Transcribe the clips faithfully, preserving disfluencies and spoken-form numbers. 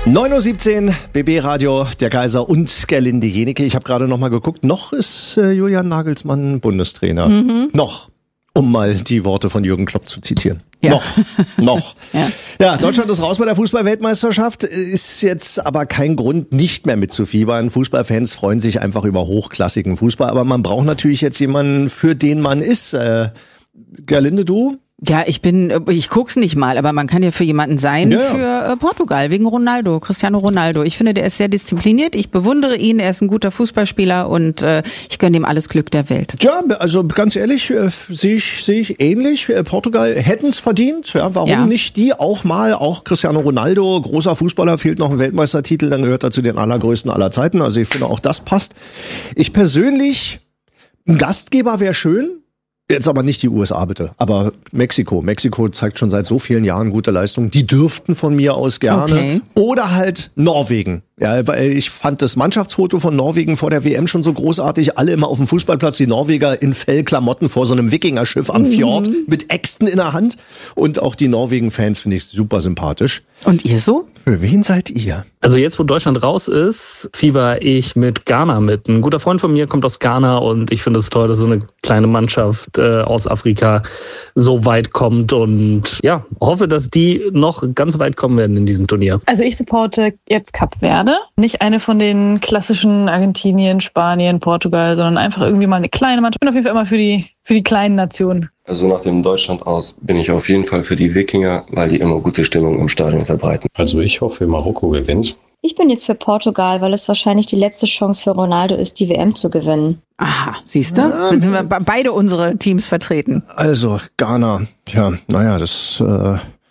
neun Uhr siebzehn, B B Radio, der Kaiser und Gerlinde Jenecke. Ich habe gerade noch mal geguckt, noch ist äh, Julian Nagelsmann Bundestrainer. Mhm. Noch, um mal die Worte von Jürgen Klopp zu zitieren. Ja. Noch, noch. Ja. ja, Deutschland ist raus bei der Fußball-Weltmeisterschaft, ist jetzt aber kein Grund, nicht mehr mitzufiebern. Fußballfans freuen sich einfach über hochklassigen Fußball, aber man braucht natürlich jetzt jemanden, für den man ist. Äh, Gerlinde, du? Ja, ich bin, ich guck's nicht mal, aber man kann ja für jemanden sein, ja, für äh, Portugal, wegen Ronaldo, Cristiano Ronaldo. Ich finde, der ist sehr diszipliniert, ich bewundere ihn, er ist ein guter Fußballspieler und äh, ich gönne ihm alles Glück der Welt. Ja, also ganz ehrlich, äh, sehe ich, sehe ich ähnlich. Äh, Portugal hätten's verdient, ja, warum ja. nicht die auch mal, auch Cristiano Ronaldo, großer Fußballer, fehlt noch ein Weltmeistertitel, dann gehört er zu den allergrößten aller Zeiten, also ich finde auch das passt. Ich persönlich, ein Gastgeber wäre schön. Jetzt aber nicht die U S A bitte, aber Mexiko. Mexiko zeigt schon seit so vielen Jahren gute Leistungen. Die dürften von mir aus gerne. Okay. Oder halt Norwegen. Ja, weil ich fand das Mannschaftsfoto von Norwegen vor der W M schon so großartig. Alle immer auf dem Fußballplatz, die Norweger in Fellklamotten vor so einem Wikingerschiff am Fjord mhm. mit Äxten in der Hand. Und auch die Norwegen-Fans finde ich super sympathisch. Und ihr so? Für wen seid ihr? Also jetzt, wo Deutschland raus ist, fieber ich mit Ghana mit. Ein guter Freund von mir kommt aus Ghana und ich finde es toll, dass so eine kleine Mannschaft äh, aus Afrika so weit kommt und ja, hoffe, dass die noch ganz weit kommen werden in diesem Turnier. Also ich supporte jetzt Kap Verde. Nicht eine von den klassischen Argentinien, Spanien, Portugal, sondern einfach irgendwie mal eine kleine Mannschaft. Ich bin auf jeden Fall immer für die, für die kleinen Nationen. Also nach dem Deutschland aus bin ich auf jeden Fall für die Wikinger, weil die immer gute Stimmung im Stadion verbreiten. Also ich hoffe, Marokko gewinnt. Ich bin jetzt für Portugal, weil es wahrscheinlich die letzte Chance für Ronaldo ist, die W M zu gewinnen. Aha, siehst du? Ja. Dann sind wir beide unsere Teams vertreten. Also Ghana, ja, naja, das äh,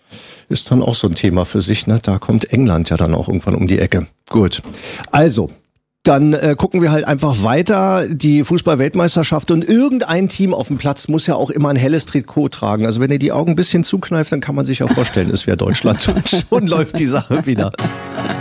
ist dann auch so ein Thema für sich, ne? Da kommt England ja dann auch irgendwann um die Ecke. Gut, also dann äh, gucken wir halt einfach weiter, die Fußball-Weltmeisterschaft, und irgendein Team auf dem Platz muss ja auch immer ein helles Trikot tragen. Also wenn ihr die Augen ein bisschen zukneift, dann kann man sich ja vorstellen, es wäre Deutschland und schon läuft die Sache wieder.